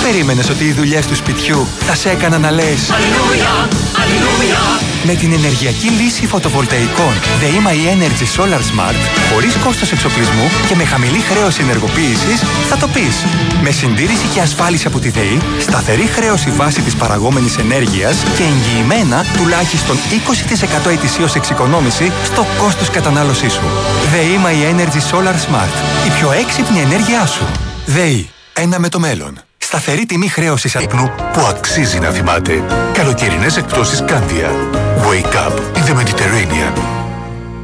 περίμενες ότι οι δουλειές του σπιτιού θα σε έκαναν να λες Αλληλούια, Αλληλούια? Με την ενεργειακή λύση φωτοβολταϊκών ΔΕΗ Energy Solar Smart, χωρίς κόστος εξοπλισμού και με χαμηλή χρέωση ενεργοποίησης, θα το πεις. Με συντήρηση και ασφάλιση από τη ΔΕΗ, σταθερή χρέωση βάση της παραγόμενης ενέργειας και εγγυημένα τουλάχιστον 20% ετησίως εξοικονόμηση στο κόστος κατανάλωσής σου. ΔΕΗ Energy Solar Smart. Η πιο έξυπνη ενέργειά σου. ΔΕΗ. Ένα με το μέλλον. Σταθερή τιμή χρέωσης ύπνου που αξίζει να θυμάται. Καλοκαιρινές εκπτώσεις Scandia. Wake up in the Mediterranean.